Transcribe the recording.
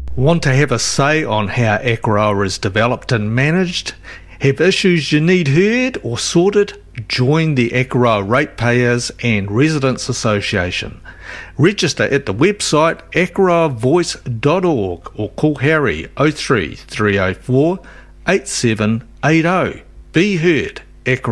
Want to have a say on how Akaroa is developed and managed? Have issues you need heard or sorted? Join the Akaroa Ratepayers and Residents Association. Register at the website akaroavoice.org or call Harry 03 304 8780. Be heard. Akaroa.